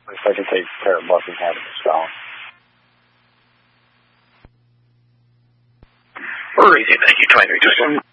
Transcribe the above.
At least I can take care of Buckingham and Stone. We're raising 92 just